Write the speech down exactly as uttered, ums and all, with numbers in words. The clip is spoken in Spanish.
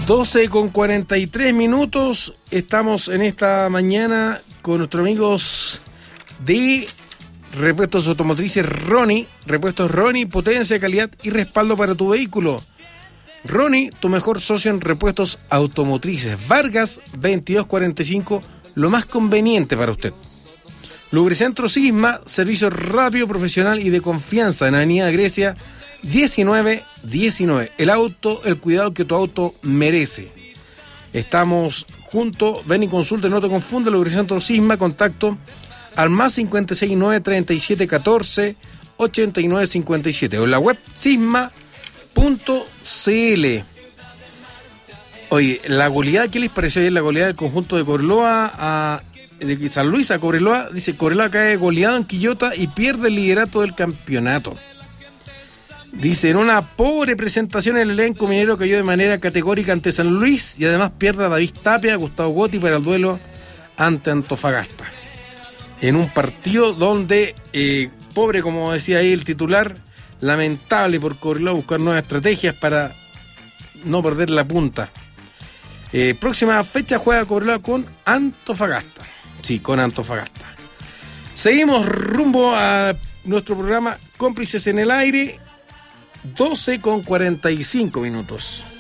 doce con cuarenta y tres minutos. Estamos en esta mañana con nuestros amigos de Repuestos Automotrices Ronnie. Repuestos Ronnie, potencia, calidad y respaldo para tu vehículo. Ronnie, tu mejor socio en repuestos automotrices. Vargas veintidós cuarenta y cinco, lo más conveniente para usted. Lubricentro Sigma, servicio rápido, profesional y de confianza en Avenida Grecia diecinueve diecinueve. El auto, el cuidado que tu auto merece. Estamos juntos, ven y consulta, no te confundas. Lubricentro Sigma, contacto al más cincuenta y seis nueve treinta y siete catorce ochenta y nueve cincuenta y siete o en la web sigma punto c l. Oye, la goleada, ¿qué les pareció ayer la goleada del conjunto de Cobreloa a de San Luis a Cobreloa? Dice, Cobreloa cae goleado en Quillota y pierde el liderato del campeonato. Dice, en una pobre presentación el elenco minero cayó de manera categórica ante San Luis y además pierde a David Tapia, Gustavo Gotti para el duelo ante Antofagasta. En un partido donde, eh, pobre como decía ahí el titular, lamentable por Cobreloa buscar nuevas estrategias para no perder la punta. Eh, próxima fecha juega Cobreloa con Antofagasta. Sí, con Antofagasta. Seguimos rumbo a nuestro programa Cómplices en el Aire. doce con cuarenta y cinco minutos.